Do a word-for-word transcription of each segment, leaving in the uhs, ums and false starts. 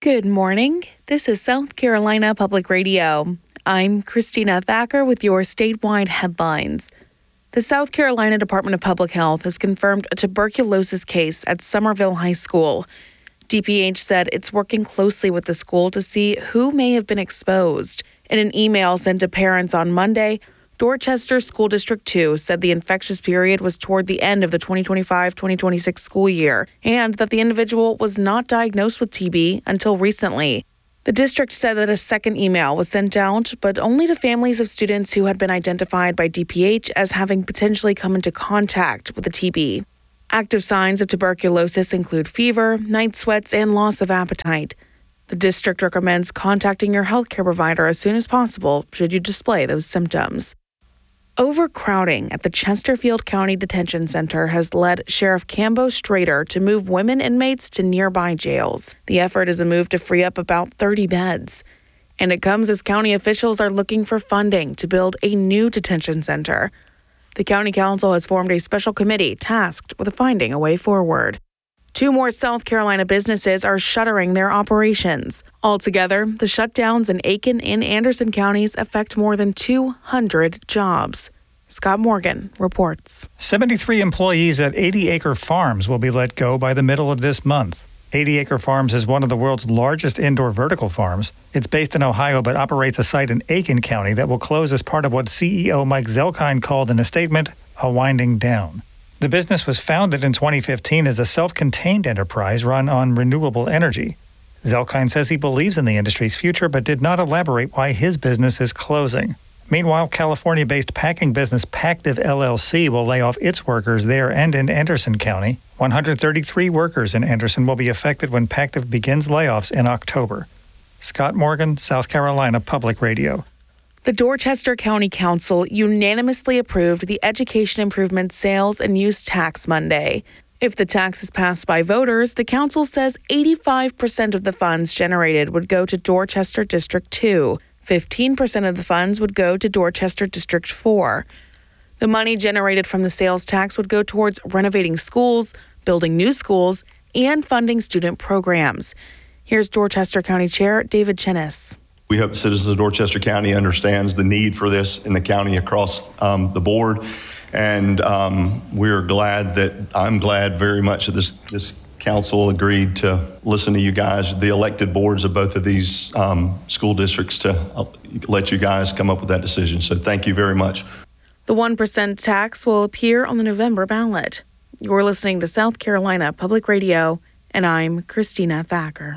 Good morning. This is South Carolina Public Radio. I'm Christina Thacker with your statewide headlines. The South Carolina Department of Public Health has confirmed a tuberculosis case at Summerville High School. D P H said it's working closely with the school to see who may have been exposed. In an email sent to parents on Monday, Dorchester School District two said the infectious period was toward the end of the twenty twenty-five twenty twenty-six school year and that the individual was not diagnosed with T B until recently. The district said that a second email was sent out, but only to families of students who had been identified by D P H as having potentially come into contact with the T B. Active signs of tuberculosis include fever, night sweats, and loss of appetite. The district recommends contacting your healthcare provider as soon as possible should you display those symptoms. Overcrowding at the Chesterfield County Detention Center has led Sheriff Cambo Strader to move women inmates to nearby jails. The effort is a move to free up about thirty beds. And it comes as county officials are looking for funding to build a new detention center. The county council has formed a special committee tasked with finding a way forward. Two more South Carolina businesses are shuttering their operations. Altogether, the shutdowns in Aiken and Anderson counties affect more than two hundred jobs. Scott Morgan reports. seventy-three employees at eighty acre Farms will be let go by the middle of this month. eighty acre Farms is one of the world's largest indoor vertical farms. It's based in Ohio but operates a site in Aiken County that will close as part of what C E O Mike Zelkine called in a statement, a winding down. The business was founded in twenty fifteen as a self-contained enterprise run on renewable energy. Zelkine says he believes in the industry's future but did not elaborate why his business is closing. Meanwhile, California-based packing business Pactiv L L C will lay off its workers there and in Anderson County. one hundred thirty-three workers in Anderson will be affected when Pactiv begins layoffs in October. Scott Morgan, South Carolina Public Radio. The Dorchester County Council unanimously approved the Education Improvement Sales and Use Tax Monday. If the tax is passed by voters, the council says eighty-five percent of the funds generated would go to Dorchester District two. fifteen percent of the funds would go to Dorchester District four. The money generated from the sales tax would go towards renovating schools, building new schools, and funding student programs. Here's Dorchester County Chair David Chennis. We hope the citizens of Dorchester County understands the need for this in the county across um, the board. And um, we're glad that, I'm glad very much that this, this council agreed to listen to you guys, the elected boards of both of these um, school districts, to uh, let you guys come up with that decision. So thank you very much. The one percent tax will appear on the November ballot. You're listening to South Carolina Public Radio, and I'm Christina Thacker.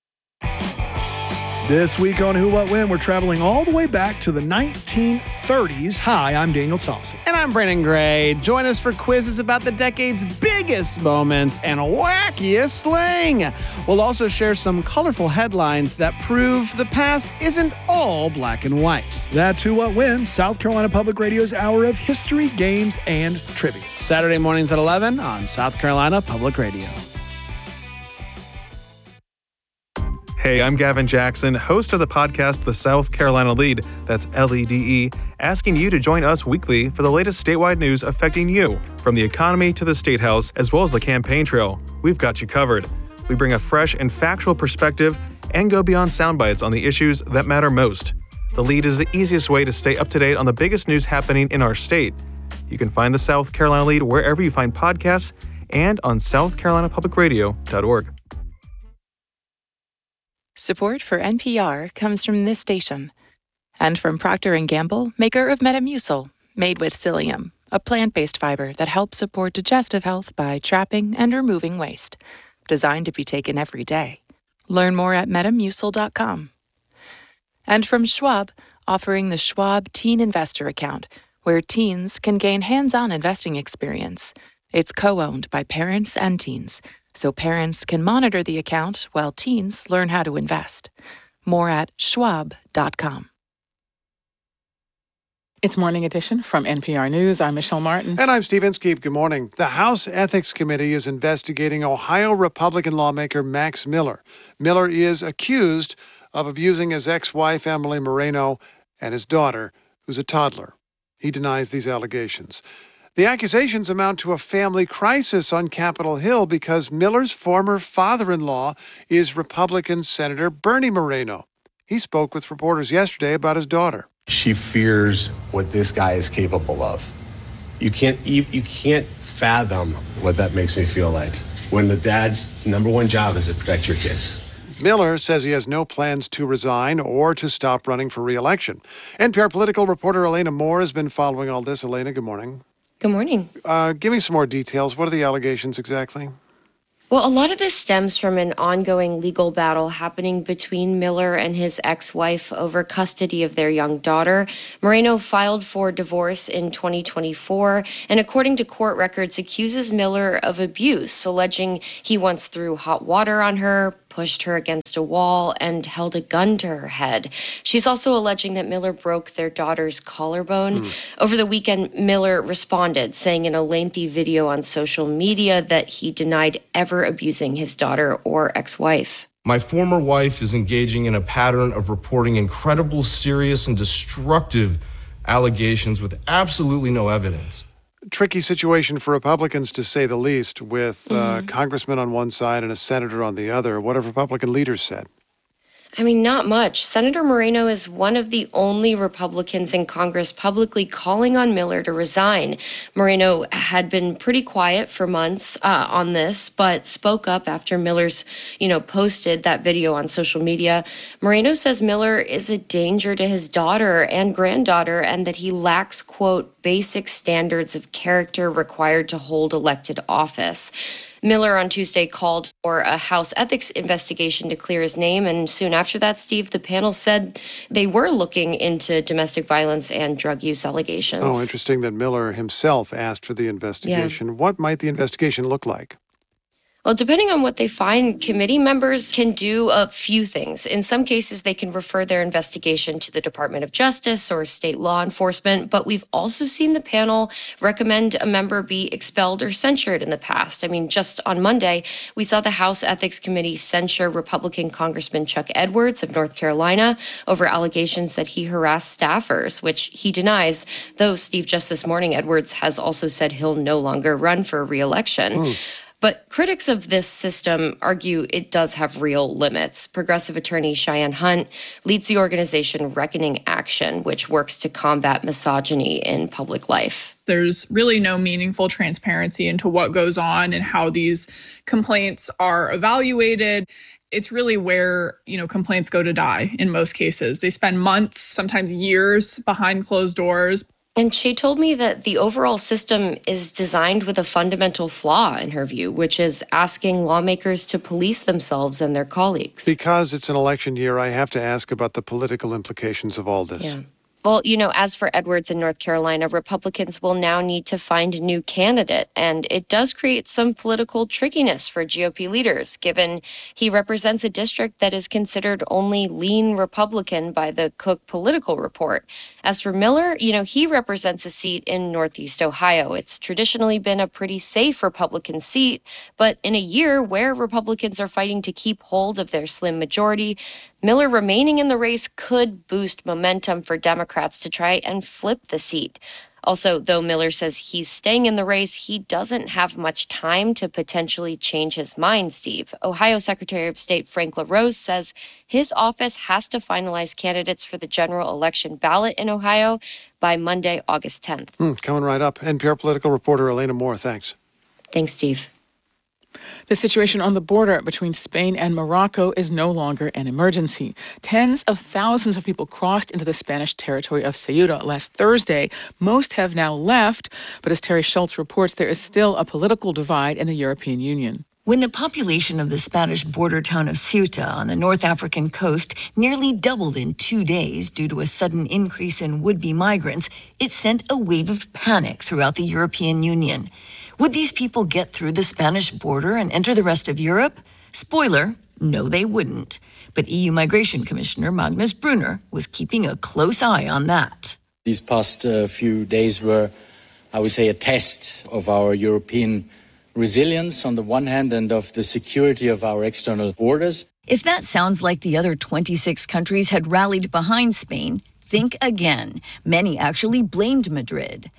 This week on Who, What, When, we're traveling all the way back to the nineteen thirties. Hi, I'm Daniel Thompson. And I'm Brandon Gray. Join us for quizzes about the decade's biggest moments and wackiest slang. We'll also share some colorful headlines that prove the past isn't all black and white. That's Who, What, When, South Carolina Public Radio's hour of history, games, and trivia. Saturday mornings at eleven on South Carolina Public Radio. Hey, I'm Gavin Jackson, host of the podcast The South Carolina Lead, that's L E D E, asking you to join us weekly for the latest statewide news affecting you, from the economy to the State House, as well as the campaign trail. We've got you covered. We bring a fresh and factual perspective and go beyond sound bites on the issues that matter most. The Lead is the easiest way to stay up to date on the biggest news happening in our state. You can find the South Carolina Lead wherever you find podcasts and on south carolina public radio dot org. Support for N P R comes from this station and from Procter and Gamble, maker of Metamucil, made with psyllium, a plant-based fiber that helps support digestive health by trapping and removing waste. Designed to be taken every day. Learn more at metamucil dot com. And from Schwab, offering the Schwab Teen Investor Account, where teens can gain hands-on investing experience. It's co-owned by parents and teens, so parents can monitor the account while teens learn how to invest. More at schwab dot com. It's Morning Edition from N P R News. I'm Michelle Martin. And I'm Steve Inskeep. Good morning. The House Ethics Committee is investigating Ohio Republican lawmaker Max Miller. Miller is accused of abusing his ex-wife, Emily Moreno, and his daughter, who's a toddler. He denies these allegations. The accusations amount to a family crisis on Capitol Hill because Miller's former father-in-law is Republican Senator Bernie Moreno. He spoke with reporters yesterday about his daughter. She fears what this guy is capable of. You can't you, you can't fathom what that makes me feel like when the dad's number one job is to protect your kids. Miller says he has no plans to resign or to stop running for re-election. N P R political reporter Elena Moore has been following all this. Elena, good morning. Good morning. Uh, give me some more details. What are the allegations exactly? Well, a lot of this stems from an ongoing legal battle happening between Miller and his ex-wife over custody of their young daughter. Moreno filed for divorce in twenty twenty-four, and according to court records, accuses Miller of abuse, alleging he once threw hot water on her, pushed her against a wall, and held a gun to her head. She's also alleging that Miller broke their daughter's collarbone. Mm. Over the weekend, Miller responded, saying in a lengthy video on social media that he denied ever abusing his daughter or ex-wife. My former wife is engaging in a pattern of reporting incredible, serious, and destructive allegations with absolutely no evidence. Tricky situation for Republicans, to say the least, with uh, Mm-hmm. congressman on one side and a senator on the other. What have Republican leaders said? I mean, not much. Senator Moreno is one of the only Republicans in Congress publicly calling on Miller to resign. Moreno had been pretty quiet for months uh, on this, but spoke up after Miller's, you know, posted that video on social media. Moreno says Miller is a danger to his daughter and granddaughter and that he lacks, quote, basic standards of character required to hold elected office. Miller on Tuesday called for a House ethics investigation to clear his name, and soon after that, Steve, the panel said they were looking into domestic violence and drug use allegations. Oh, interesting that Miller himself asked for the investigation. Yeah. What might the investigation look like? Well, depending on what they find, committee members can do a few things. In some cases, they can refer their investigation to the Department of Justice or state law enforcement, but we've also seen the panel recommend a member be expelled or censured in the past. I mean, just on Monday, we saw the House Ethics Committee censure Republican Congressman Chuck Edwards of North Carolina over allegations that he harassed staffers, which he denies, though, Steve, just this morning, Edwards has also said he'll no longer run for re-election. Mm. But critics of this system argue it does have real limits. Progressive attorney Cheyenne Hunt leads the organization Reckoning Action, which works to combat misogyny in public life. There's really no meaningful transparency into what goes on and how these complaints are evaluated. It's really where, you know, complaints go to die in most cases. They spend months, sometimes years behind closed doors. And she told me that the overall system is designed with a fundamental flaw, in her view, which is asking lawmakers to police themselves and their colleagues. Because it's an election year, I have to ask about the political implications of all this. Yeah. Well, you know, as for Edwards in North Carolina, Republicans will now need to find a new candidate, and it does create some political trickiness for G O P leaders, given he represents a district that is considered only lean Republican by the Cook Political Report. As for Miller, you know, he represents a seat in Northeast Ohio. It's traditionally been a pretty safe Republican seat, but in a year where Republicans are fighting to keep hold of their slim majority, Miller remaining in the race could boost momentum for Democrats to try and flip the seat. Also, though Miller says he's staying in the race, he doesn't have much time to potentially change his mind, Steve. Ohio Secretary of State Frank LaRose says his office has to finalize candidates for the general election ballot in Ohio by Monday, August tenth. Hmm, coming right up. N P R political reporter Elena Moore, thanks. Thanks, Steve. The situation on the border between Spain and Morocco is no longer an emergency. Tens of thousands of people crossed into the Spanish territory of Ceuta last Thursday. Most have now left, but as Terry Schultz reports, there is still a political divide in the European Union. When the population of the Spanish border town of Ceuta on the North African coast nearly doubled in two days due to a sudden increase in would-be migrants, it sent a wave of panic throughout the European Union. Would these people get through the Spanish border and enter the rest of Europe? Spoiler, no, they wouldn't. But E U Migration Commissioner Magnus Brunner was keeping a close eye on that. These past uh, few days were, I would say, a test of our European resilience on the one hand and of the security of our external borders. If that sounds like the other twenty-six countries had rallied behind Spain, think again. Many actually blamed Madrid.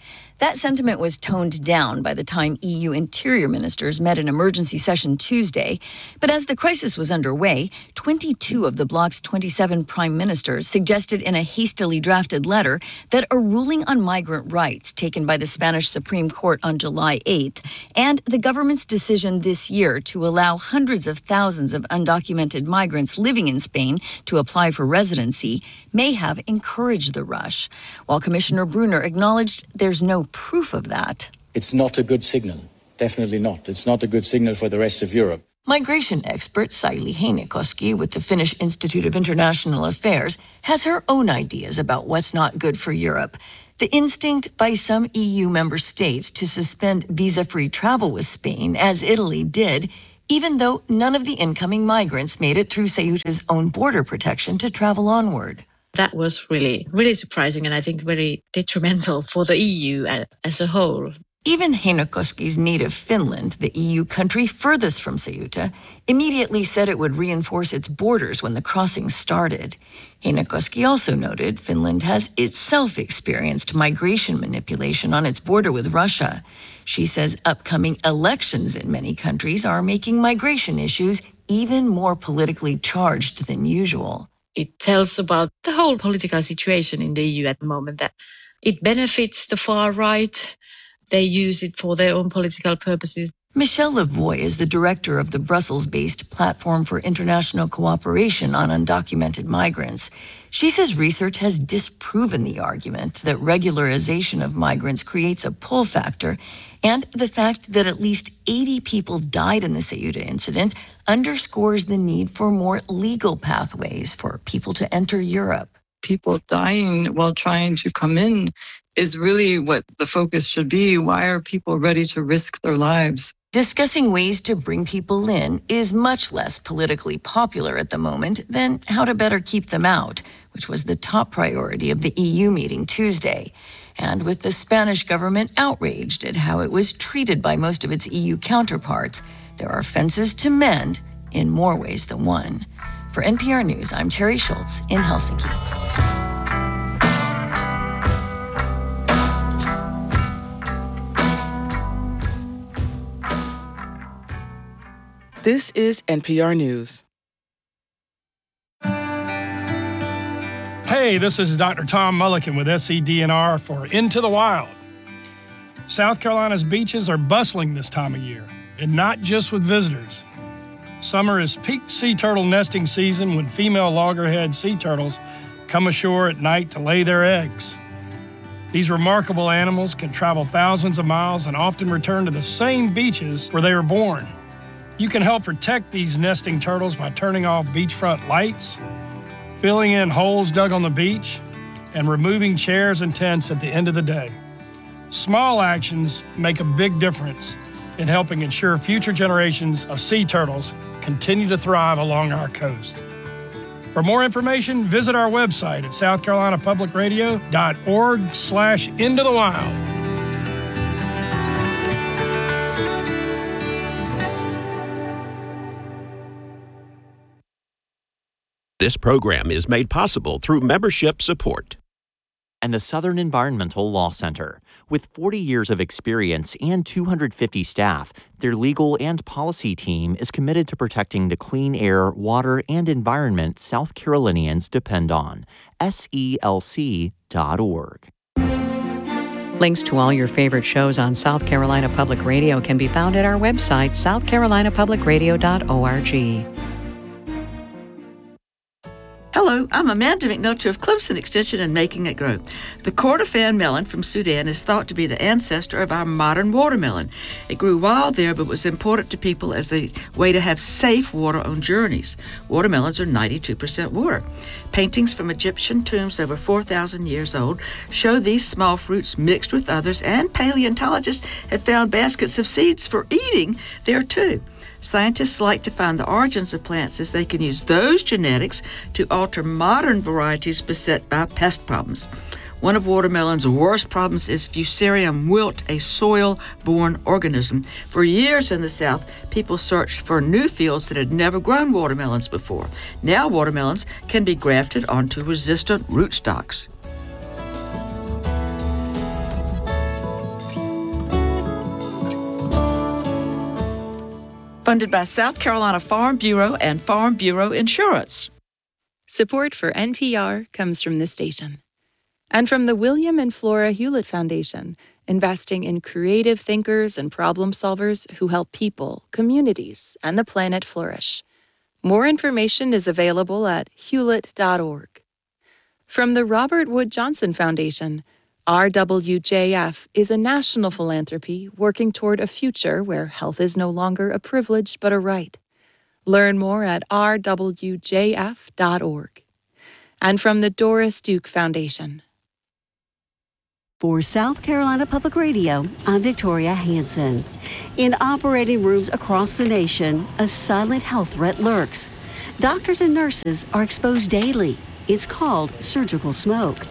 That sentiment was toned down by the time E U interior ministers met in emergency session Tuesday. But as the crisis was underway, twenty-two of the bloc's twenty-seven prime ministers suggested in a hastily drafted letter that a ruling on migrant rights taken by the Spanish Supreme Court on July eighth and the government's decision this year to allow hundreds of thousands of undocumented migrants living in Spain to apply for residency may have encouraged the rush, while Commissioner Brunner acknowledged there's no proof of that. It's not a good signal. Definitely not. It's not a good signal for the rest of Europe. Migration expert Saili Heinokoski with the Finnish Institute of International Affairs has her own ideas about what's not good for Europe. The instinct by some E U member states to suspend visa-free travel with Spain, as Italy did, even though none of the incoming migrants made it through Ceuta's own border protection to travel onward. That was really, really surprising and I think very detrimental for the E U as a whole. Even Heinokoski's native Finland, the E U country furthest from Ceuta, immediately said it would reinforce its borders when the crossing started. Heinokoski also noted Finland has itself experienced migration manipulation on its border with Russia. She says upcoming elections in many countries are making migration issues even more politically charged than usual. It tells about the whole political situation in the E U at the moment, that it benefits the far right. They use it for their own political purposes. Michelle Lavoie is the director of the Brussels-based Platform for International Cooperation on Undocumented Migrants. She says research has disproven the argument that regularization of migrants creates a pull factor, and the fact that at least eighty people died in the Ceuta incident underscores the need for more legal pathways for people to enter Europe. People dying while trying to come in is really what the focus should be. Why are people ready to risk their lives? Discussing ways to bring people in is much less politically popular at the moment than how to better keep them out, which was the top priority of the E U meeting Tuesday. And with the Spanish government outraged at how it was treated by most of its E U counterparts, there are fences to mend in more ways than one. For N P R News, I'm Terry Schultz in Helsinki. This is N P R News. Hey, this is Doctor Tom Mulliken with S E D N R for Into the Wild. South Carolina's beaches are bustling this time of year, and not just with visitors. Summer is peak sea turtle nesting season when female loggerhead sea turtles come ashore at night to lay their eggs. These remarkable animals can travel thousands of miles and often return to the same beaches where they were born. You can help protect these nesting turtles by turning off beachfront lights, filling in holes dug on the beach, and removing chairs and tents at the end of the day. Small actions make a big difference in helping ensure future generations of sea turtles continue to thrive along our coast. For more information, visit our website at south carolina public radio dot org slash into the wild. This program is made possible through membership support. And the Southern Environmental Law Center. With forty years of experience and two hundred fifty staff, their legal and policy team is committed to protecting the clean air, water, and environment South Carolinians depend on. S E L C dot org. Links to all your favorite shows on South Carolina Public Radio can be found at our website, south carolina public radio dot org. Hello, I'm Amanda McNulty of Clemson Extension and Making It Grow. The Kordofan melon from Sudan is thought to be the ancestor of our modern watermelon. It grew wild there, but was important to people as a way to have safe water on journeys. Watermelons are ninety-two percent water. Paintings from Egyptian tombs over four thousand years old show these small fruits mixed with others, and paleontologists have found baskets of seeds for eating there too. Scientists like to find the origins of plants as they can use those genetics to alter modern varieties beset by pest problems. One of watermelon's worst problems is Fusarium wilt, a soil-borne organism. For years in the South, people searched for new fields that had never grown watermelons before. Now watermelons can be grafted onto resistant rootstocks. funded by South Carolina Farm Bureau and Farm Bureau Insurance. Support for N P R comes from this station. And from the William and Flora Hewlett Foundation, investing in creative thinkers and problem solvers who help people, communities, and the planet flourish. More information is available at hewlett dot org. From the Robert Wood Johnson Foundation, R W J F is a national philanthropy working toward a future where health is no longer a privilege but a right. Learn more at r w j f dot org. And from the Doris Duke Foundation. For South Carolina Public Radio, I'm Victoria Hanson. In operating rooms across the nation, a silent health threat lurks. Doctors and nurses are exposed daily. It's called surgical smoke.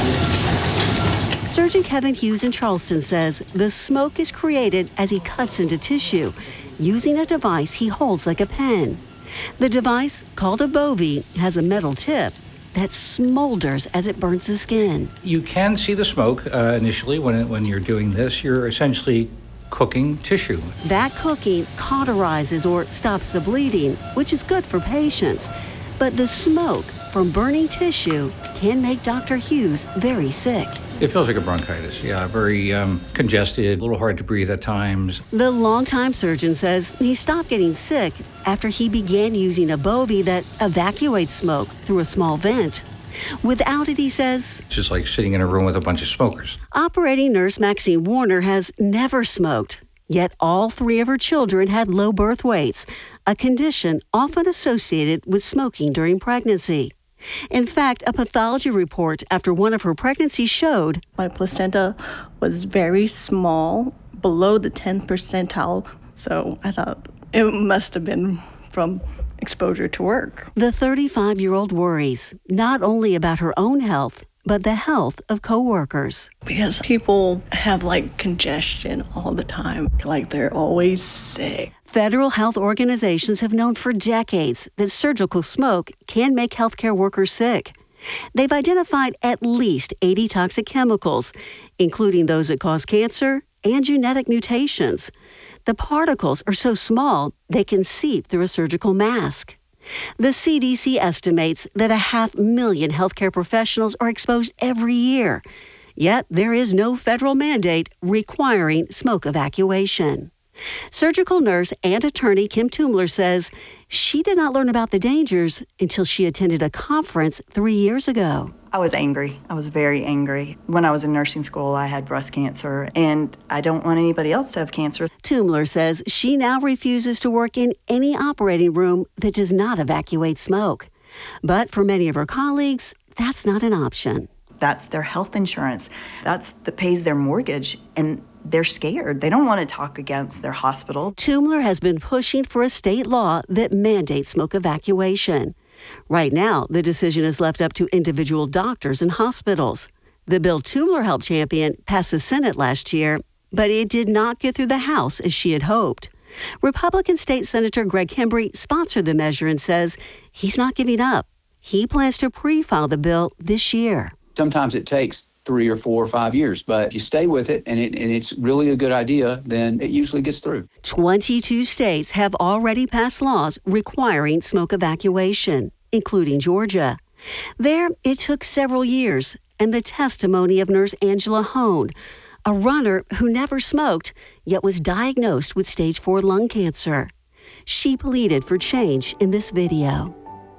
Surgeon Kevin Hughes in Charleston says the smoke is created as he cuts into tissue, using a device he holds like a pen. The device, called a bovie, has a metal tip that smolders as it burns the skin. You can see the smoke uh, initially when, it, when you're doing this. You're essentially cooking tissue. That cooking cauterizes or stops the bleeding, which is good for patients. But the smoke from burning tissue can make Doctor Hughes very sick. It feels like a bronchitis, yeah, very um, congested, a little hard to breathe at times. The longtime surgeon says he stopped getting sick after he began using a bovie that evacuates smoke through a small vent. Without it, he says, it's just like sitting in a room with a bunch of smokers. Operating nurse Maxine Warner has never smoked, yet all three of her children had low birth weights, a condition often associated with smoking during pregnancy. In fact, a pathology report after one of her pregnancies showed my placenta was very small, below the tenth percentile, so I thought it must have been from exposure to work. The thirty-five-year-old worries not only about her own health, but the health of coworkers. Because people have like congestion all the time, like they're always sick. Federal health organizations have known for decades that surgical smoke can make healthcare workers sick. They've identified at least eighty toxic chemicals, including those that cause cancer and genetic mutations. The particles are so small they can seep through a surgical mask. The C D C estimates that a half million healthcare professionals are exposed every year. Yet there is no federal mandate requiring smoke evacuation. Surgical nurse and attorney Kim Tumler says she did not learn about the dangers until she attended a conference three years ago. I was angry. I was very angry. When I was in nursing school, I had breast cancer, and I don't want anybody else to have cancer. Tumler says she now refuses to work in any operating room that does not evacuate smoke. But for many of her colleagues, that's not an option. That's their health insurance. That's that pays their mortgage, and they're scared. They don't want to talk against their hospital. Tumler has been pushing for a state law that mandates smoke evacuation. Right now, the decision is left up to individual doctors and hospitals. The bill Tumler helped champion passed the Senate last year, but it did not get through the House as she had hoped. Republican State Senator Greg Hembry sponsored the measure and says he's not giving up. He plans to pre-file the bill this year. Sometimes it takes three or four or five years, but if you stay with it and, it and it's really a good idea, then it usually gets through. twenty-two states have already passed laws requiring smoke evacuation, including Georgia. There, it took several years, and the testimony of nurse Angela Hone, a runner who never smoked, yet was diagnosed with stage four lung cancer. She pleaded for change in this video.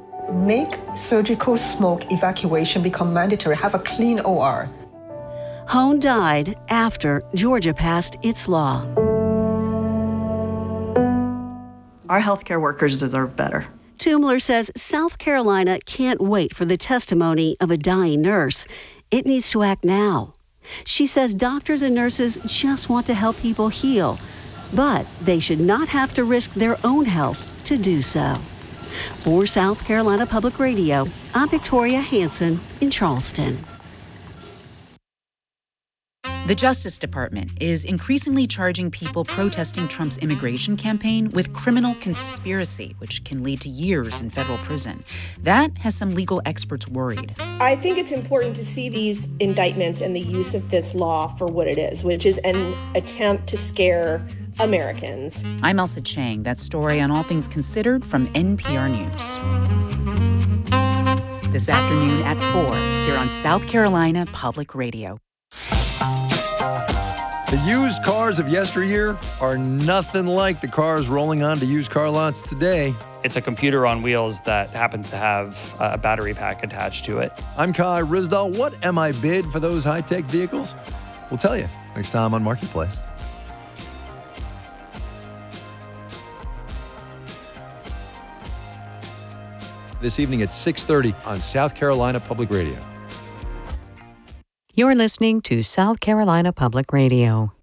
Make surgical smoke evacuation become mandatory. Have a clean O R. Hone died after Georgia passed its law. Our healthcare workers deserve better. Tumler says South Carolina can't wait for the testimony of a dying nurse. It needs to act now. She says doctors and nurses just want to help people heal, but they should not have to risk their own health to do so. For South Carolina Public Radio, I'm Victoria Hanson in Charleston. The Justice Department is increasingly charging people protesting Trump's immigration campaign with criminal conspiracy, which can lead to years in federal prison. That has some legal experts worried. I think it's important to see these indictments and the use of this law for what it is, which is an attempt to scare Americans. I'm Elsa Chang. That story on All Things Considered from N P R News. This afternoon at four here on South Carolina Public Radio. The used cars of yesteryear are nothing like the cars rolling onto used car lots today. It's a computer on wheels that happens to have a battery pack attached to it. I'm Kai Rizdal. What am I bid for those high-tech vehicles? We'll tell you next time on Marketplace. This evening at six thirty on South Carolina Public Radio. You're listening to South Carolina Public Radio.